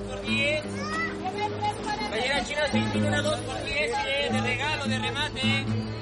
2x10. Playera china 6 una 2x10, de regalo, de remate.